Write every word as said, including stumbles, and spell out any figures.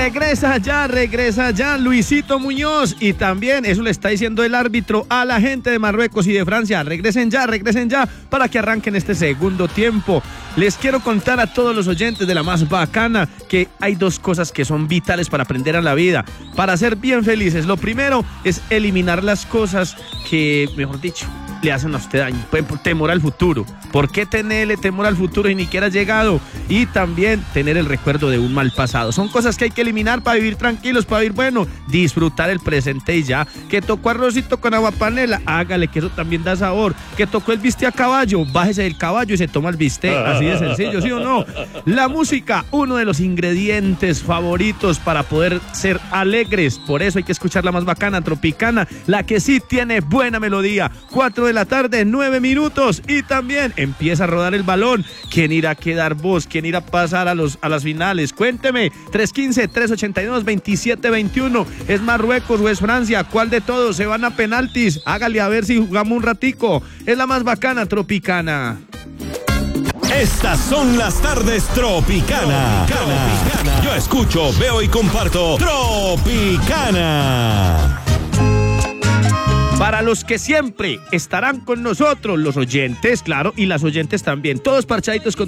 Regresa ya, regresa ya Luisito Muñoz. Y también eso le está diciendo el árbitro a la gente de Marruecos y de Francia. Regresen ya, regresen ya para que arranquen este segundo tiempo. Les quiero contar a todos los oyentes de la más bacana que hay dos cosas que son vitales para aprender a la vida, para ser bien felices. Lo primero es eliminar las cosas que, mejor dicho, le hacen a usted daño, temor al futuro. ¿Por qué tenerle temor al futuro y ni siquiera ha llegado? Y también tener el recuerdo de un mal pasado. Son cosas que hay que eliminar para vivir tranquilos, para vivir bueno, disfrutar el presente y ya. Que tocó arrocito con agua panela, hágale, que eso también da sabor. Que tocó el bistec a caballo, bájese del caballo y se toma el bistec, así de sencillo, ¿sí o no? La música, uno de los ingredientes favoritos para poder ser alegres. Por eso hay que escuchar la más bacana, Tropicana, la que sí tiene buena melodía. Cuatro de la tarde, nueve minutos, y también empieza a rodar el balón. ¿Quién irá a quedar vos? ¿Quién irá a pasar a, los, a las finales? Cuénteme, tres uno cinco, tres ocho dos, dos siete dos uno. ¿Es Marruecos o es Francia? ¿Cuál de todos? ¿Se van a penaltis? Hágale a ver si jugamos un ratico. Es la más bacana, Tropicana. Estas son las tardes Tropicana. Tropicana. Tropicana. Yo escucho, veo y comparto Tropicana. Para los que siempre estarán con nosotros, los oyentes, claro, y las oyentes también, todos parchaditos con